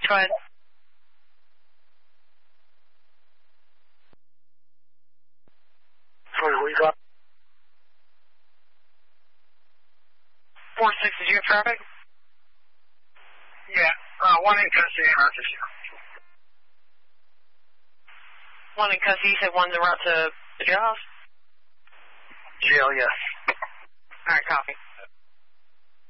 Go ahead. Sorry, what you got? 4-6, did you have traffic? Yeah, one in Cussie and out to jail. One in Cussie, you said one's en route to the jailhouse? Jail, yes. Alright, copy.